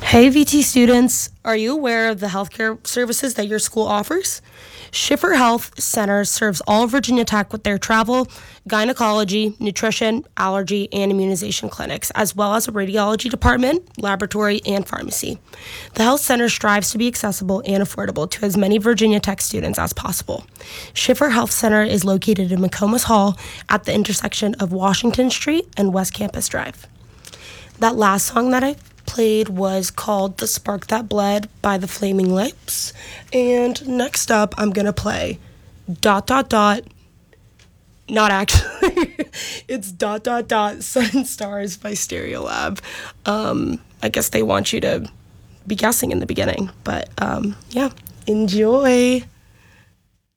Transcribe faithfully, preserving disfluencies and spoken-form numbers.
Hey, V T students, are you aware of the healthcare services that your school offers? Schiffer Health Center serves all of Virginia Tech with their travel, gynecology, nutrition, allergy, and immunization clinics, as well as a radiology department, laboratory, and pharmacy. The health center strives to be accessible and affordable to as many Virginia Tech students as possible. Schiffer Health Center is located in McComas Hall at the intersection of Washington Street and West Campus Drive. That last song that I played was called The Spark That Bled by the Flaming Lips. And next up, I'm going to play dot, dot, dot, not actually, it's dot, dot, dot, Sun and Stars by Stereolab. Um, I guess they want you to be guessing in the beginning, but um, yeah, enjoy.